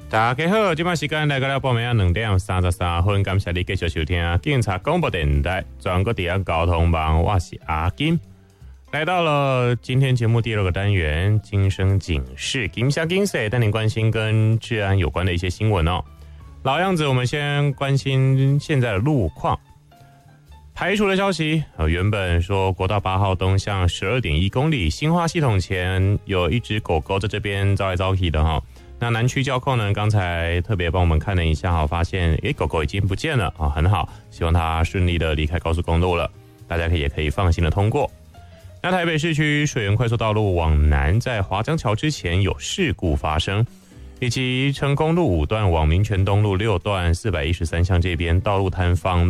大家好，这摆时间来到了报名2点33分，感谢你继续收听警察广播电台全国第一交通网，我是阿金。来到了今天节目第2个单元，今生警示，警下警示，带您关心跟治安有关的一些新闻哦。老样子，我们先关心现在的路况。排除的消息，原本说国道8号东向12.1公里，新化系统前有一只狗狗在这边招来招去的哈。那南区交控呢，刚才特别帮我们看了一下哈，发现狗狗已经不见了啊，很好，希望它顺利的离开高速公路了，大家也可以放心的通过。那台北市区水源快速道路往南，在华江桥之前有事故发生，以及成功路5段往民权东路6段413巷这边道路坍方。